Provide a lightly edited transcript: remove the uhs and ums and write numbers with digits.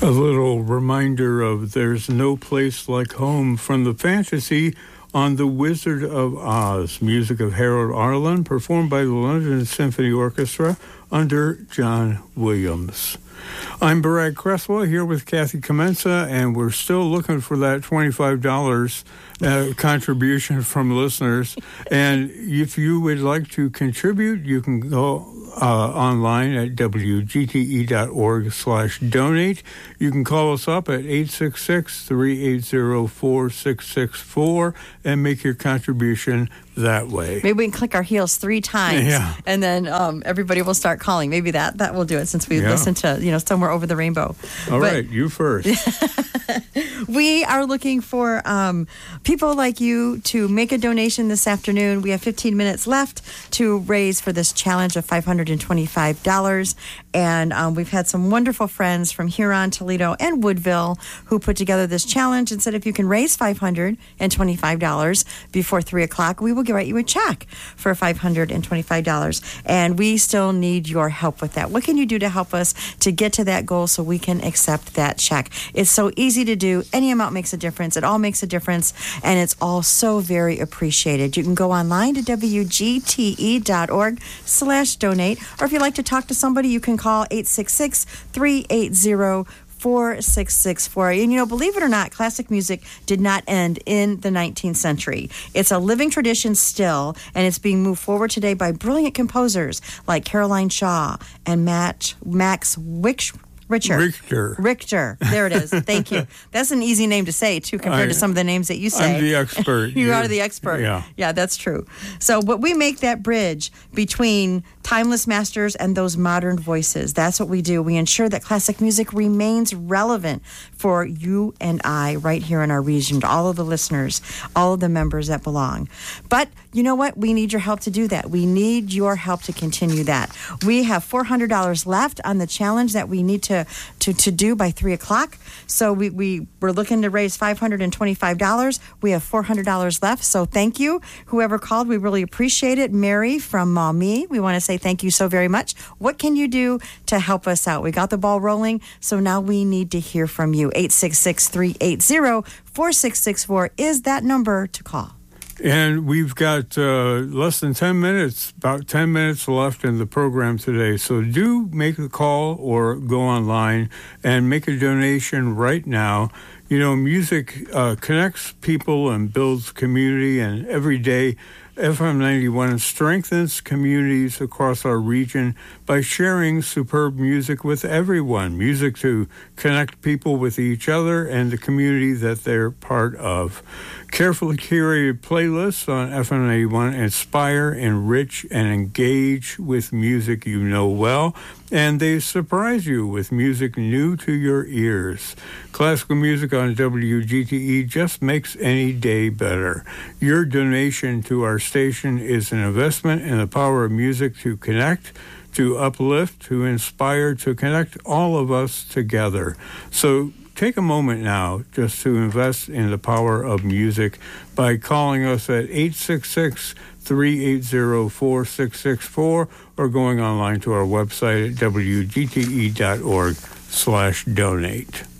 A little reminder of There's No Place Like Home from the fantasy on The Wizard of Oz, music of Harold Arlen, performed by the London Symphony Orchestra under John Williams. I'm Brad Cresswell here with Kathy Comensa, and we're still looking for that $25 contribution from listeners. And if you would like to contribute, you can go online at wgte.org/donate. You can call us up at 866-380-4664 and make your contribution that way. Maybe we can click our heels 3 times, and then everybody will start calling. Maybe that will do it, since we listened to Somewhere Over the Rainbow. All right, you first. We are looking for people like you to make a donation this afternoon. We have 15 minutes left to raise for this challenge of $525. And we've had some wonderful friends from Huron, Toledo, and Woodville who put together this challenge and said if you can raise $525 before 3 o'clock, we will write you a check for $525. And we still need your help with that. What can you do to help us to get to that goal so we can accept that check? It's so easy to do. Any amount makes a difference. It all makes a difference, and it's all so very appreciated. You can go online to wgte.org/donate, or if you'd like to talk to somebody, you can call 866-380-4664. And, believe it or not, classic music did not end in the 19th century. It's a living tradition still, and it's being moved forward today by brilliant composers like Caroline Shaw and Max Richter. There it is. Thank you. That's an easy name to say, too, compared to some of the names that you say. I'm the expert. You are the expert. Yeah, that's true. So, but we make that bridge between timeless masters and those modern voices. That's what we do. We ensure that classic music remains relevant for you and I right here in our region, to all of the listeners, all of the members that belong. But you know what? We need your help to do that. We need your help to continue that. We have $400 left on the challenge that we need to do by 3 o'clock. So we're looking to raise $525. We have $400 left. So thank you, whoever called. We really appreciate it. Mary from Maumee, we want to say thank you so very much. What can you do to help us out? We got the ball rolling, so now we need to hear from you. 866-380-4664 is that number to call. And we've got less than 10 minutes, about 10 minutes left in the program today. So do make a call or go online and make a donation right now. Music connects people and builds community, and every day FM 91 strengthens communities across our region by sharing superb music with everyone. Music to connect people with each other and the community that they're part of. Carefully curated playlists on FM 91 inspire, enrich, and engage with music you know well, and they surprise you with music new to your ears. Classical music on WGTE just makes any day better. Your donation to our station is an investment in the power of music to connect, to uplift, to inspire, to connect all of us together. So take a moment now just to invest in the power of music by calling us at 866-380-4664 or going online to our website at wgte.org/donate.